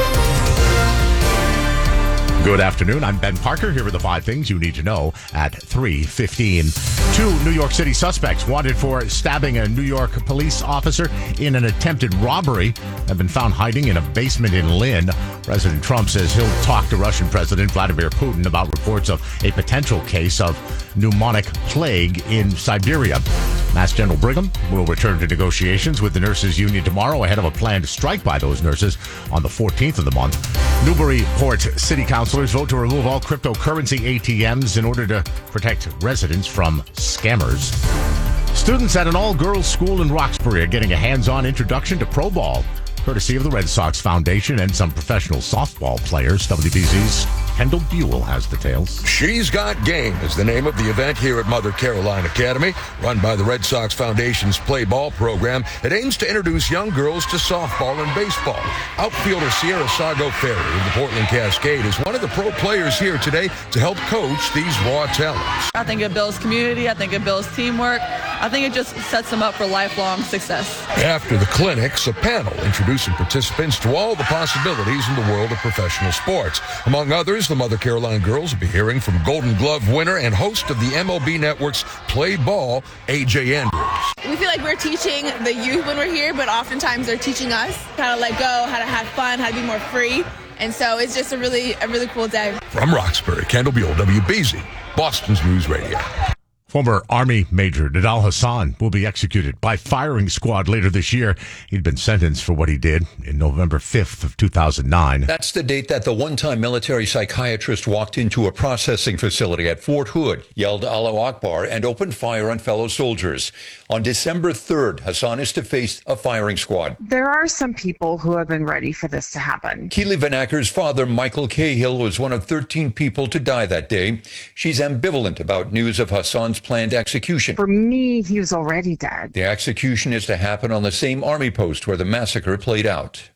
Good afternoon. I'm Ben Parker here with the 5 things you need to know at 3:15. 2 New York City suspects wanted for stabbing a New York police officer in an attempted robbery have been found hiding in a basement in Lynn. President Trump says he'll talk to Russian President Vladimir Putin about reports of a potential case of pneumonic plague in Siberia. Mass General Brigham will return to negotiations with the nurses union tomorrow ahead of a planned strike by those nurses on the 14th of the month. Newburyport City Councilors vote to remove all cryptocurrency ATMs in order to protect residents from scammers. Students at an all-girls school in Roxbury are getting a hands-on introduction to pro ball, courtesy of the Red Sox Foundation and some professional softball players. WBZ's Kendall Buell has details. She's Got Game is the name of the event here at Mother Caroline Academy, run by the Red Sox Foundation's Play Ball program. It aims to introduce young girls to softball and baseball. Outfielder Sierra Sago Ferry of the Portland Cascade is one of the pro players here today to help coach these raw talents. I think it builds community. I think it builds teamwork. I think it just sets them up for lifelong success. After the clinics, a panel introducing participants to all the possibilities in the world of professional sports. Among others, the Mother Caroline girls will be hearing from Golden Glove winner and host of the MLB Network's Play Ball, AJ Andrews. We feel like we're teaching the youth when we're here, but oftentimes they're teaching us how to let go, how to have fun, how to be more free. And so it's just a really cool day. From Roxbury, Kendall Buell, WBZ, Boston's News Radio. Former Army Major Nidal Hasan will be executed by firing squad later this year. He'd been sentenced for what he did in November 5th of 2009. That's the date that the one-time military psychiatrist walked into a processing facility at Fort Hood, yelled Allahu Akbar, and opened fire on fellow soldiers. On December 3rd, Hasan is to face a firing squad. There are some people who have been ready for this to happen. Keely Van Acker's father, Michael Cahill, was one of 13 people to die that day. She's ambivalent about news of Hasan's planned execution. For me, he was already dead. The execution is to happen on the same army post where the massacre played out.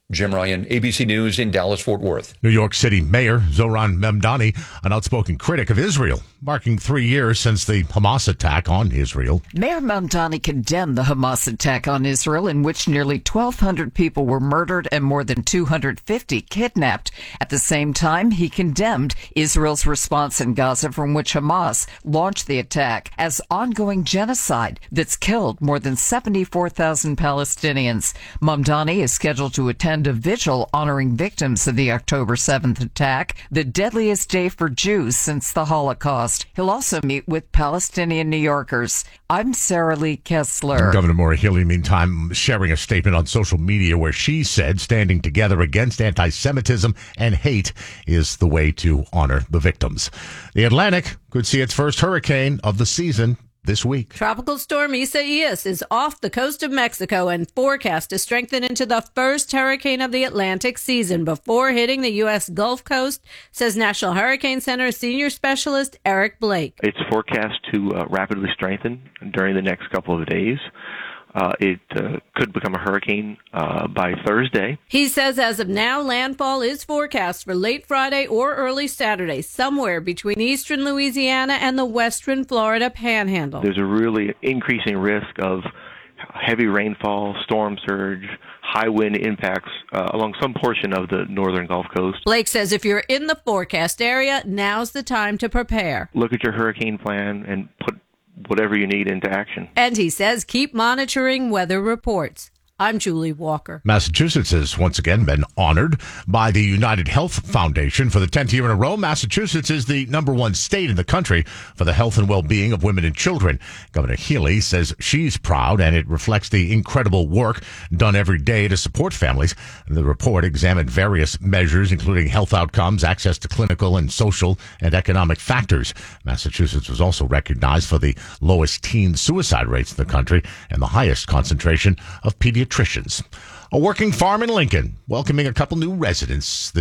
Jim Ryan, ABC News in Dallas-Fort Worth. New York City Mayor Zoran Memdani, an outspoken critic of Israel, marking 3 years since the Hamas attack on Israel. Mayor Memdani condemned the Hamas attack on Israel, in which nearly 1,200 people were murdered and more than 250 kidnapped. At the same time, he condemned Israel's response in Gaza, from which Hamas launched the attack, as ongoing genocide that's killed more than 74,000 Palestinians. Memdani is scheduled to attend a vigil honoring victims of the October 7th attack, the deadliest day for Jews since the Holocaust. He'll also meet with Palestinian New Yorkers. I'm Sarah Lee Kessler. Governor Maura Healey, meantime, sharing a statement on social media where she said standing together against anti-Semitism and hate is the way to honor the victims. The Atlantic could see its first hurricane of the season this week. Tropical storm Isaias is off the coast of Mexico and forecast to strengthen into the first hurricane of the Atlantic season before hitting the U.S. Gulf Coast, says National Hurricane Center senior specialist Eric Blake. It's forecast to rapidly strengthen during the next couple of days. It could become a hurricane by Thursday. He says as of now, landfall is forecast for late Friday or early Saturday, somewhere between eastern Louisiana and the western Florida panhandle. There's a really increasing risk of heavy rainfall, storm surge, high wind impacts along some portion of the northern Gulf Coast. Blake says if you're in the forecast area, now's the time to prepare. Look at your hurricane plan and put whatever you need into action. And he says keep monitoring weather reports. I'm Julie Walker. Massachusetts has once again been honored by the United Health Foundation for the 10th year in a row. Massachusetts is the #1 state in the country for the health and well-being of women and children. Governor Healey says she's proud, and it reflects the incredible work done every day to support families. The report examined various measures, including health outcomes, access to clinical and social and economic factors. Massachusetts was also recognized for the lowest teen suicide rates in the country and the highest concentration of pediatricians. A working farm in Lincoln, welcoming a couple new residents